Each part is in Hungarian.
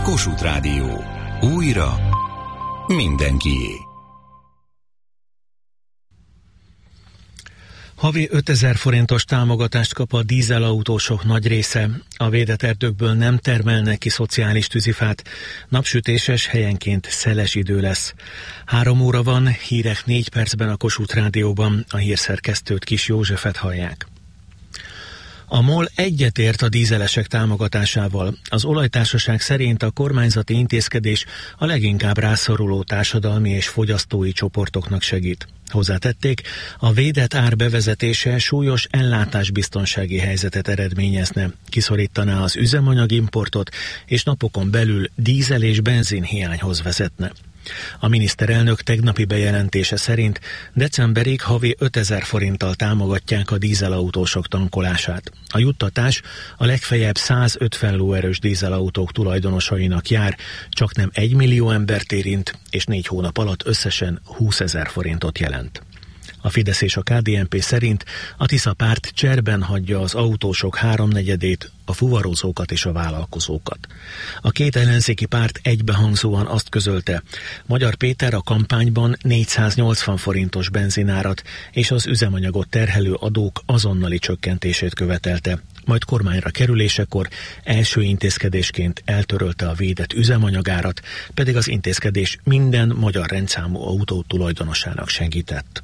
Kossuth Rádió. Újra mindenkié. Havi 5000 forintos támogatást kap a dízelautósok nagy része. A védett erdőkből nem termelnek ki szociális tűzifát. Napsütéses, helyenként szeles idő lesz. 3 óra van, hírek 4 percben a Kossuth Rádióban. A hírszerkesztőt, Kis Józsefet hallják. A MOL egyetért a dízelesek támogatásával. Az olajtársaság szerint a kormányzati intézkedés a leginkább rászoruló társadalmi és fogyasztói csoportoknak segít. Hozzátették, a védett ár bevezetése súlyos ellátásbiztonsági helyzetet eredményezne, kiszorítaná az üzemanyagimportot, és napokon belül dízel- és benzinhiányhoz vezetne. A miniszterelnök tegnapi bejelentése szerint decemberig havi 5000 forinttal támogatják a dízelautósok tankolását. A juttatás a legfeljebb 150 lóerős dízelautók tulajdonosainak jár, csak nem 1 millió embert érint, és 4 hónap alatt összesen 20 000 forintot jelent. A Fidesz és a KDNP szerint a Tisza párt cserben hagyja az autósok 3/4, a fuvarozókat és a vállalkozókat. A két ellenzéki párt egybehangzóan azt közölte, Magyar Péter a kampányban 480 forintos benzinárat és az üzemanyagot terhelő adók azonnali csökkentését követelte, majd kormányra kerülésekor első intézkedésként eltörölte a védett üzemanyagárat, pedig az intézkedés minden magyar rendszámú autó tulajdonosának segített.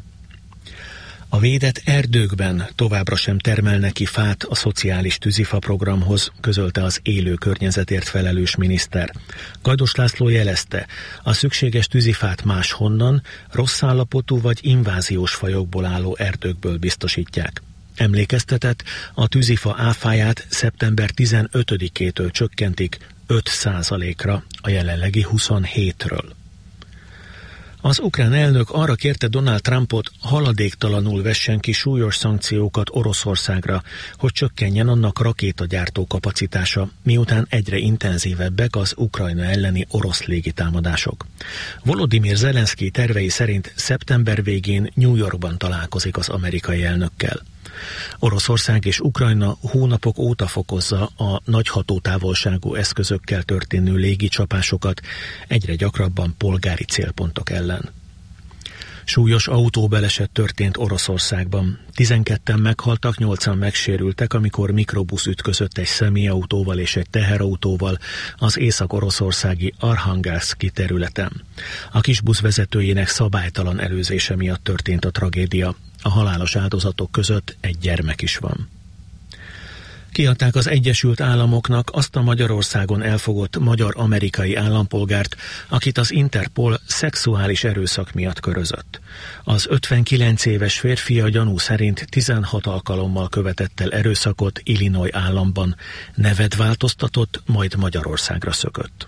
A védett erdőkben továbbra sem termelnek ki fát a szociális tűzifa programhoz, közölte az élő környezetért felelős miniszter. Gajdos László jelezte, a szükséges tűzifát máshonnan, rossz állapotú vagy inváziós fajokból álló erdőkből biztosítják. Emlékeztetett, a tűzifa áfáját szeptember 15-től csökkentik 5%-ra a jelenlegi 27-ről. Az ukrán elnök arra kérte Donald Trumpot, haladéktalanul vessen ki súlyos szankciókat Oroszországra, hogy csökkenjen annak rakétagyártó kapacitása, miután egyre intenzívebbek az Ukrajna elleni orosz légitámadások. Volodymyr Zelenszky tervei szerint szeptember végén New Yorkban találkozik az amerikai elnökkel. Oroszország és Ukrajna hónapok óta fokozza a nagy hatótávolságú eszközökkel történő légicsapásokat, egyre gyakrabban polgári célpontok ellen. Súlyos autóbaleset történt Oroszországban. 12-en meghaltak, 8-an megsérültek, amikor mikrobusz ütközött egy személyautóval és egy teherautóval az észak-oroszországi Arhangelszki területen. A kisbusz vezetőjének szabálytalan előzése miatt történt a tragédia. A halálos áldozatok között egy gyermek is van. Kiadták az Egyesült Államoknak azt a Magyarországon elfogott magyar-amerikai állampolgárt, akit az Interpol szexuális erőszak miatt körözött. Az 59 éves férfi a gyanú szerint 16 alkalommal követett el erőszakot Illinois államban, nevet változtatott, majd Magyarországra szökött.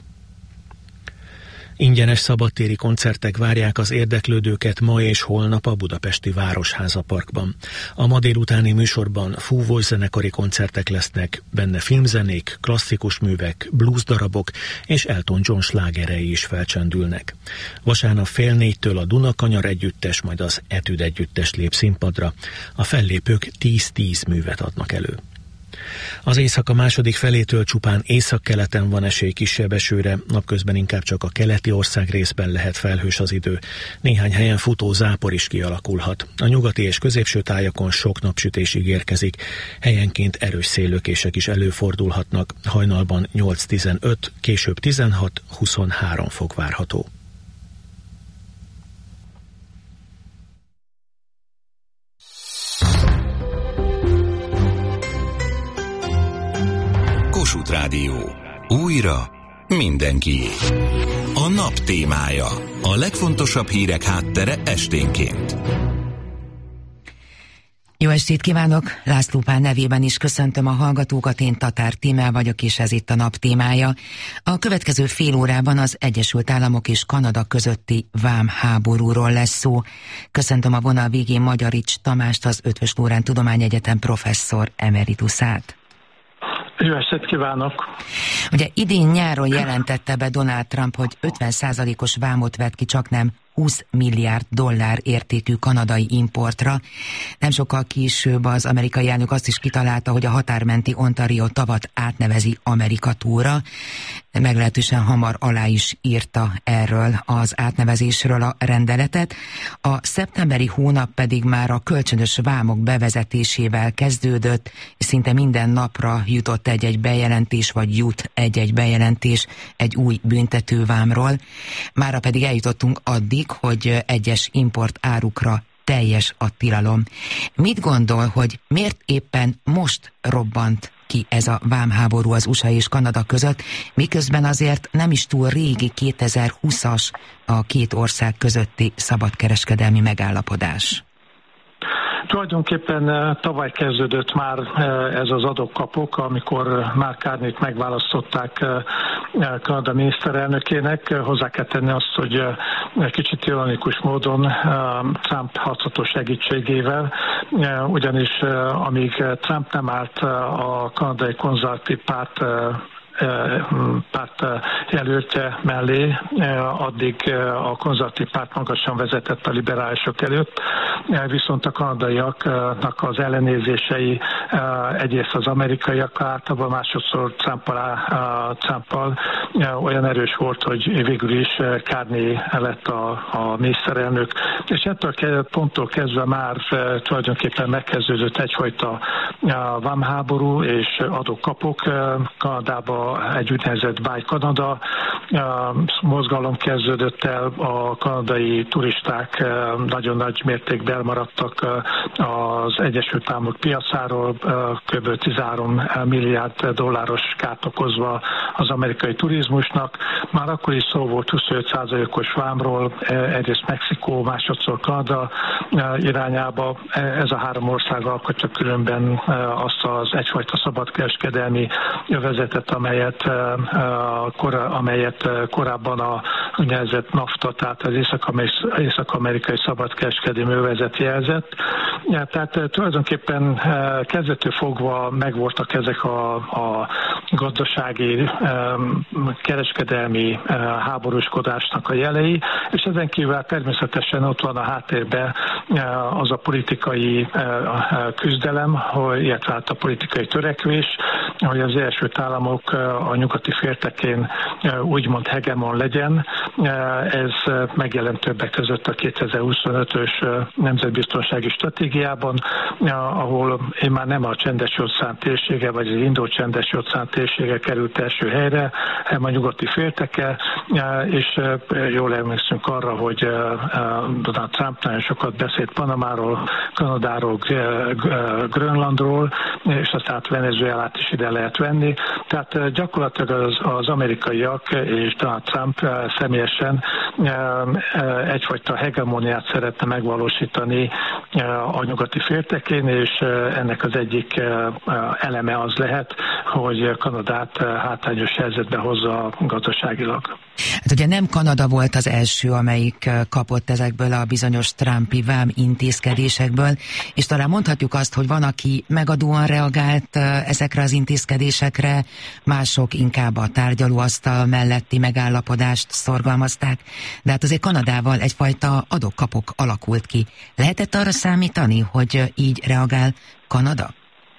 Ingyenes szabadtéri koncertek várják az érdeklődőket ma és holnap a budapesti Városháza Parkban. A ma délutáni műsorban fúvós zenekari koncertek lesznek, benne filmzenék, klasszikus művek, blues darabok és Elton John slágerei is felcsendülnek. Vasárnap 3:30 a Dunakanyar együttes, majd az Etüd együttes lép színpadra. A fellépők 10-10 művet adnak elő. Az éjszaka második felétől csupán északkeleten van esély kisebb esőre, napközben inkább csak a keleti ország részben lehet felhős az idő. Néhány helyen futó zápor is kialakulhat. A nyugati és középső tájakon sok napsütés ígérkezik. Helyenként erős széllökések is előfordulhatnak. Hajnalban 8-15, később 16-23 fok várható. Kossuth Rádió. Újra mindenkié. A nap témája. A legfontosabb hírek háttere esténként. Jó estét kívánok! László Pál nevében is köszöntöm a hallgatókat, én Tatár Tímea vagyok, és ez itt a nap témája. A következő fél órában az Egyesült Államok és Kanada közötti vámháborúról lesz szó. Köszöntöm a vonal végén Magyarics Tamást, az Eötvös Loránd Tudományegyetem professzor emeritusát. Jó estét kívánok! Ugye idén nyáron jelentette be Donald Trump, hogy 50%-os vámot vett ki csaknem 20 milliárd dollár értékű kanadai importra. Nem sokkal később az amerikai elnök azt is kitalálta, hogy a határmenti Ontario tavat átnevezi Amerika túra. meglehetősen hamar alá is írta erről az átnevezésről a rendeletet. A szeptemberi hónap pedig már a kölcsönös vámok bevezetésével kezdődött, és szinte minden napra jutott egy-egy bejelentés, vagy jut egy-egy bejelentés egy új büntetővámról. Mára pedig eljutottunk addig, hogy egyes import árukra teljes a tilalom. Mit gondol, hogy miért éppen most robbant ki ez a vámháború az USA és Kanada között, miközben azért nem is túl régi 2020-as a két ország közötti szabadkereskedelmi megállapodás? Tulajdonképpen tavaly kezdődött már ez az adok-kapok, amikor Mark Carneyt megválasztották Kanada miniszterelnökének. Hozzá kell tenni azt, hogy kicsit ironikus módon Trump hathatós segítségével, ugyanis amíg Trump nem állt a kanadai konzervatív párt jelöltje mellé, addig a konzervatív párt magasan vezetett a liberálisok előtt, viszont a kanadaiaknak az ellenérzései egyrészt az amerikaiak általában, másodszor Trumpal olyan erős volt, hogy végül is Carney lett a miniszterelnök, és ettől ponttól kezdve már tulajdonképpen megkezdődött egyfajta vámháború és adok-kapok. Kanadában egy úgynevezett Buy Canada mozgalom kezdődött el, a kanadai turisták nagyon nagy mértékben elmaradtak az Egyesült Államok piacáról, kb. 13 milliárd dolláros kárt okozva az amerikai turizmusnak. Már akkor is szó volt 25%-os vámról, egyrészt Mexikó, másodszor Kanada irányába. Ez a három ország alkotja különben azt az egyfajta szabadkereskedelmi övezetet, amelyet korábban a úgynevezett NAFTA, tehát az észak-amerikai szabadkereskedelmi övezet jelzett. Tehát tulajdonképpen kezdettől fogva megvoltak ezek a gazdasági, kereskedelmi háborúskodásnak a jelei, és ezen kívül természetesen ott van a háttérben az a politikai küzdelem, illetve hát a politikai törekvés, hogy az Egyesült Államok a nyugati féltekén úgymond hegemon legyen. Ez megjelent többek között a 2025-ös nemzetbiztonsági stratégiában, ahol én már nem a Csendes-óceán térsége, vagy az Indó-Csendes-óceán térsége került első helyre, hanem a nyugati félteke, és jól emlékszünk arra, hogy Donald Trump nagyon sokat beszélt Panamáról, Kanadáról, Grönlandról, és aztán Venezuelát is ide lehet venni. Tehát gyakorlatilag az amerikaiak és Donald Trump személyesen egyfajta hegemóniát szeretne megvalósítani a nyugati féltekén, és ennek az egyik eleme az lehet, hogy Kanadát hátrányos helyzetbe hozza gazdaságilag. Hát ugye nem Kanada volt az első, amelyik kapott ezekből a bizonyos Trumpi vám intézkedésekből, és talán mondhatjuk azt, hogy van, aki megadóan reagált ezekre az intézkedésekre, mások inkább a tárgyalóasztal melletti megállapodást szorgalmazták, de hát azért Kanadával egyfajta adok-kapok alakult ki. Lehetett arra számítani, hogy így reagál Kanada?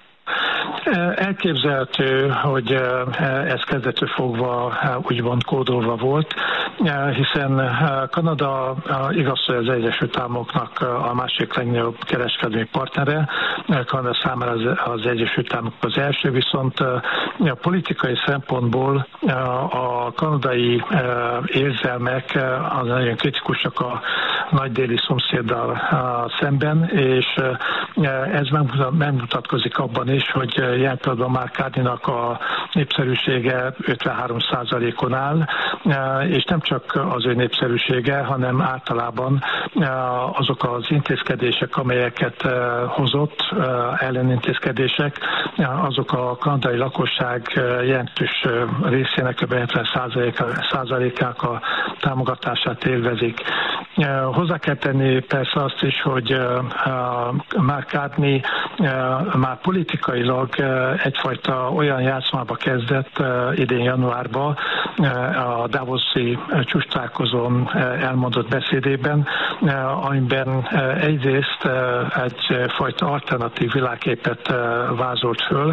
Elképzelhető, hogy ez kezdettől fogva úgymond kódolva volt, hiszen Kanada igaz, hogy az Egyesült Államoknak a másik legnagyobb kereskedelmi partnere, Kanada számára az Egyesült Államok az első, viszont a politikai szempontból a kanadai érzelmek az nagyon kritikusak a nagy déli szomszéddal szemben, és ez megmutatkozik abban is, hogy jelen pillanatban Mark Carneynak a népszerűsége 53%-on áll, és nem csak az ő népszerűsége, hanem általában azok az intézkedések, amelyeket hozott, ellenintézkedések, azok a kanadai lakosság jelentős részének, kb. 70%-ának a támogatását élvezik. Hozzá kell tenni persze azt is, hogy Mark Carney már politikailag egyfajta olyan játszmába kezdett idén januárban a Davoszi csúcstalálkozón elmondott beszédében, amiben egyrészt egyfajta alternatív világképet vázolt föl,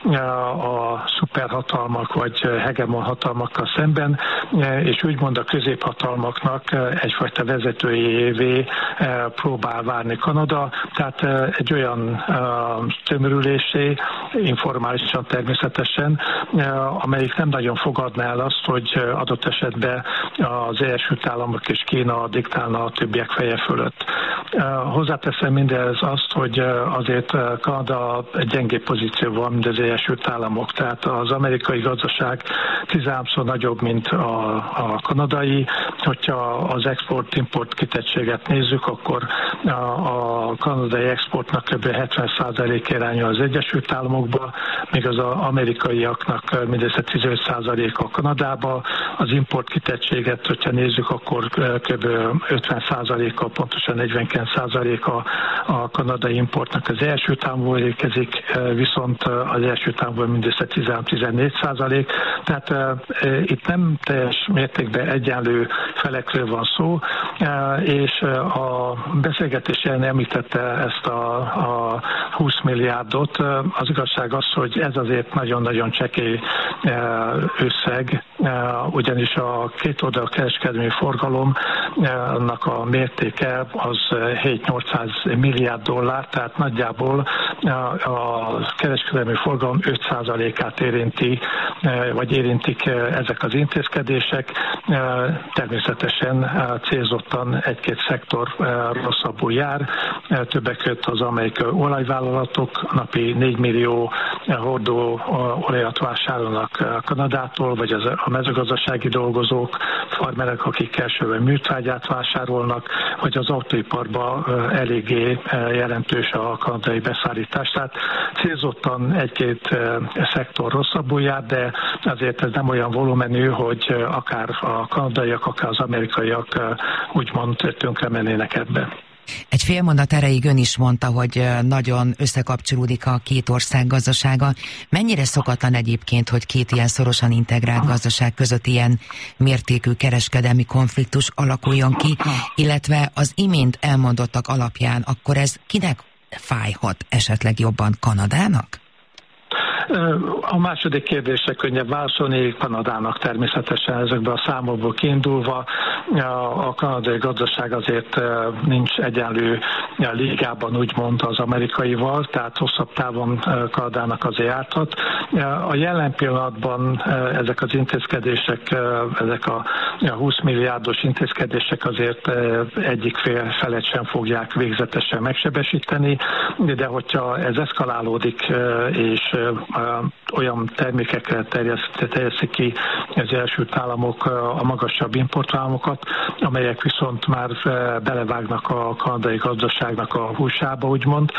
a szuperhatalmak vagy hegemon hatalmakkal szemben, és úgymond a középhatalmaknak egyfajta vezetőjévé próbál válni Kanada, tehát egy olyan tömörülésé, informálisan természetesen, amelyik nem nagyon fogadná el azt, hogy adott esetben az Egyesült Államok és Kína diktálna a többiek feje fölött. Hozzáteszem mindez azt, hogy azért Kanada gyengébb pozícióban, mint az Egyesült Államok, tehát az amerikai gazdaság 13-szor nagyobb, mint a kanadai. Hogyha az export-import kitettséget nézzük, akkor a kanadai exportnak kb. 70% irányul az Egyesült Államokba, míg az amerikaiaknak mindössze 15% a Kanadába. Az import kitettséget, hogyha nézzük, akkor kb. 50%-a, pontosan 49% a kanadai importnak az Egyesült Államból érkezik, viszont az Egyesült Államból mindössze 13-14%. Tehát itt nem teljes mértékben egyenlő felekről van szó, és a beszélgetés említette ezt a 20 milliárdot. Az igazság az, hogy ez azért nagyon-nagyon csekély összeg, ugyanis a kétoldalú kereskedelmi forgalomnak a mértéke az 7-800 milliárd dollár, tehát nagyjából a kereskedelmi forgalom 5%-át érinti, vagy érintik ezek az intézkedések. Természetesen célzottan egy-két szektor rosszabbul jár. Többek között az amerikai olajvállalatok napi 4 millió hordó olajat vásárolnak Kanadától, vagy a mezőgazdasági dolgozók, farmerek, akik elsőben műtrágyát vásárolnak, vagy az autóiparban eléggé jelentős a kanadai beszállítás. Tehát célzottan egy-két szektor rosszabbul jár, de azért ez nem olyan volumenű, hogy akár a kanadaiak, akár az amerikaiak úgymond tönkre mennének ebbe. Egy fél mondat erejéig ön is mondta, hogy nagyon összekapcsolódik a két ország gazdasága. Mennyire szokatlan egyébként, hogy két ilyen szorosan integrált gazdaság között ilyen mértékű kereskedelmi konfliktus alakuljon ki, illetve az imént elmondottak alapján, akkor ez kinek fájhat esetleg jobban, Kanadának? A második kérdésre könnyebb válaszolni, Kanadának természetesen ezekből a számokból kiindulva. A kanadai gazdaság azért nincs egyenlő ligában, úgymond az amerikaival, tehát hosszabb távon Kanadának azért járhat. A jelen pillanatban ezek az intézkedések, ezek a 20 milliárdos intézkedések azért egyik felet sem fogják végzetesen megsebesíteni, de hogyha ez eszkalálódik és olyan termékekre terjesztik ki az Egyesült Államok a magasabb importvámokat, amelyek viszont már belevágnak a kanadai gazdaságnak a húsába, úgymond.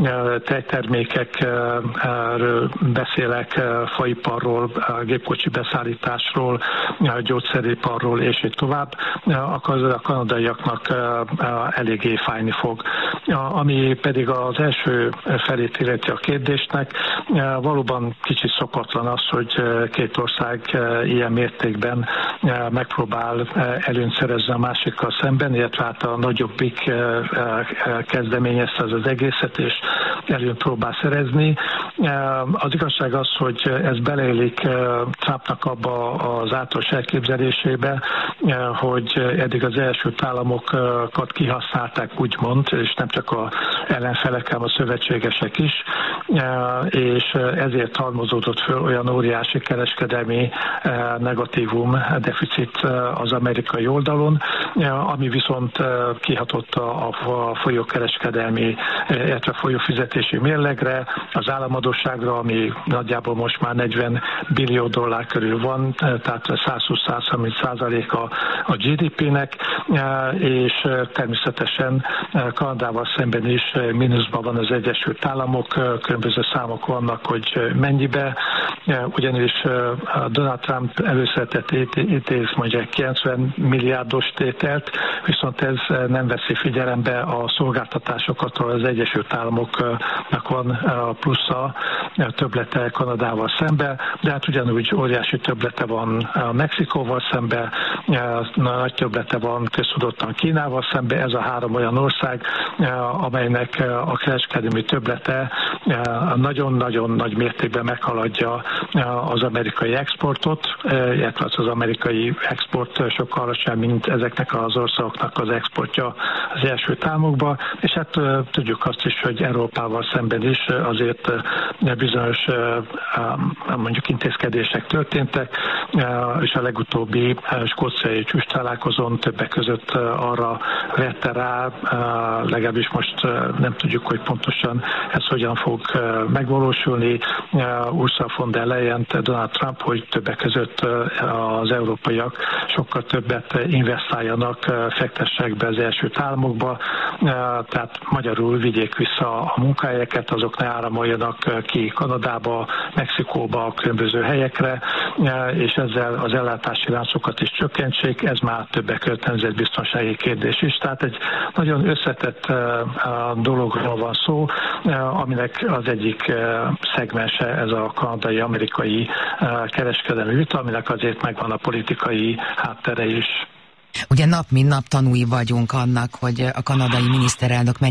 Tejtermékekről beszélek, faiparról, gépkocsi beszállításról, gyógyszeriparról és így tovább, akkor a kanadaiaknak eléggé fájni fog. Ami pedig az első felét illeti a kérdésnek, valóban kicsit szokatlan az, hogy két ország ilyen mértékben megpróbál előnyt szerezni a másikkal szemben, illetve hát a nagyobbik kezdeményezte az egészet, és előnyt próbál szerezni. Az igazság az, hogy ez beleillik Trumpnak abba az általános elképzelésébe, hogy eddig az Egyesült Államokat kihasználták, úgymond, és nem csak az ellenfelek, hanem a szövetségesek is, és ezért halmozódott föl olyan óriási kereskedelmi negatívum, deficit az amerikai oldalon, ami viszont kihatott a folyókereskedelmi, illetve folyófizetési mérlegre, az államadósságra, ami nagyjából most már 40 billió dollár körül van, tehát 120-130% a GDP-nek, és természetesen Kanadával szemben is mínuszban van az Egyesült Államok, különböző számok vannak, hogy mennyibe, ugyanis Donald Trump előszeretett ítéz mondjuk 90 milliárdos tételt, viszont ez nem veszi figyelembe a szolgáltatásokat, ahol az Egyesült Államoknak van plusza, többlete Kanadával szembe, de hát ugyanúgy óriási többlete van Mexikóval szembe, nagy többlete van köztudottan Kínával szembe. Ez a három olyan ország, amelynek a kereskedelmi többlete nagyon-nagyon nagy mértékben meghaladja az amerikai exportot, illetve az amerikai export sokkal alacsonyabb, mint ezeknek az országoknak az exportja az első államokba, és hát tudjuk azt is, hogy Európával szemben is azért bizonyos mondjuk intézkedések történtek, és a legutóbbi skóciai csúcstalálkozón többek között arra vette rá, legalábbis most nem tudjuk, hogy pontosan ez hogyan fog megvalósulni, Ursula von der Leyen, Donald Trump, hogy többek között az európaiak sokkal többet investáljanak, fektessenek be az első államokba, tehát magyarul vigyék vissza a munkahelyeket, azok ne áramoljanak ki Kanadába, Mexikóba, különböző helyekre, és ezzel az ellátási láncokat is csökkentsék, ez már többek között nemzetbiztonsági kérdés is. Tehát egy nagyon összetett dologról van szó, aminek az egyik szegmense ez a kanadai-amerikai kereskedelmi vita, aminek azért megvan a politikai háttere is. Ugye nap mint nap tanúi vagyunk annak, hogy a kanadai miniszterelnök